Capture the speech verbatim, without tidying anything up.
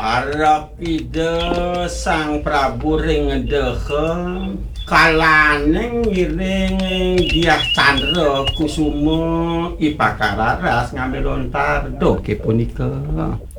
Para pide Sang Prabu ring ndehe kalaning ngiring Dyah Candra Kusuma Ipakararas ngambil lontar doke punika.